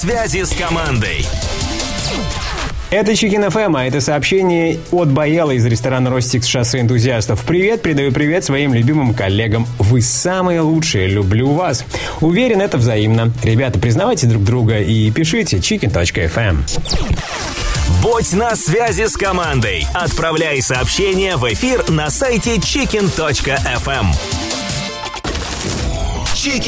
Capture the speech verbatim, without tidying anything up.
связи с командой. Это Chicken эф эм, а это сообщение от Баела из ресторана «Ростикс» шоссе энтузиастов. Привет, передаю привет своим любимым коллегам. Вы самые лучшие, люблю вас. Уверен, это взаимно. Ребята, признавайте друг друга и пишите chicken точка эф эм. Будь на связи с командой. Отправляй сообщения в эфир на сайте chicken точка эф эм.